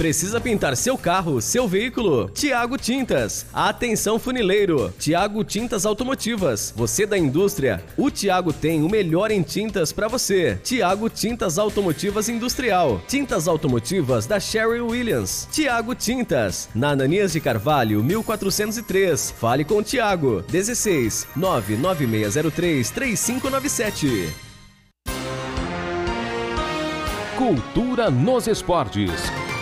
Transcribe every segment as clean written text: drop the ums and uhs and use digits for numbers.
Precisa pintar seu carro, seu veículo? Tiago Tintas. Atenção funileiro. Tiago Tintas Automotivas. Você da indústria? O Tiago tem o melhor em tintas para você. Tiago Tintas Automotivas Industrial. Tintas automotivas da Sherwin Williams. Tiago Tintas. Na Ananias de Carvalho, 1403. Fale com o Tiago. 16 99603 3597. Cultura nos esportes.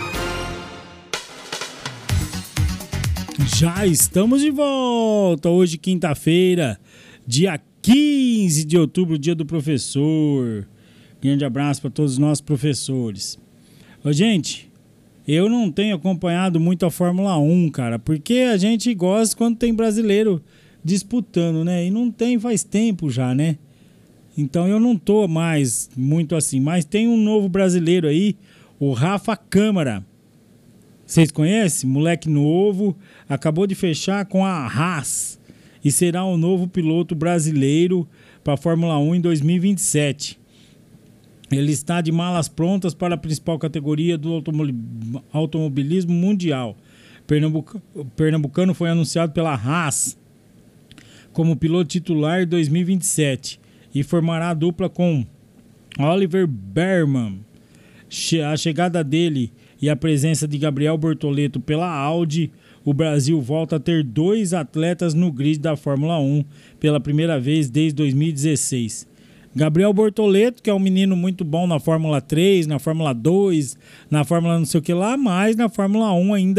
Já estamos de volta. Hoje, quinta-feira, dia 15 de outubro, dia do professor. Grande abraço para todos os nossos professores. Ô, gente, eu não tenho acompanhado muito a Fórmula 1, cara, porque a gente gosta quando tem brasileiro disputando, né? E não tem faz tempo já, né? Então eu não tô mais muito assim. Mas tem um novo brasileiro aí, o Rafa Câmara. Vocês conhecem? Moleque novo, acabou de fechar com a Haas e será o novo piloto brasileiro para a Fórmula 1 em 2027. Ele está de malas prontas para a principal categoria do automobilismo mundial. Pernambucano foi anunciado pela Haas como piloto titular em 2027 e formará a dupla com Oliver Berman. A chegada dele e a presença de Gabriel Bortoleto pela Audi, o Brasil volta a ter 2 atletas no grid da Fórmula 1 pela primeira vez desde 2016. Gabriel Bortoleto, que é um menino muito bom na Fórmula 3, na Fórmula 2, na Fórmula não sei o que lá, mas na Fórmula 1 ainda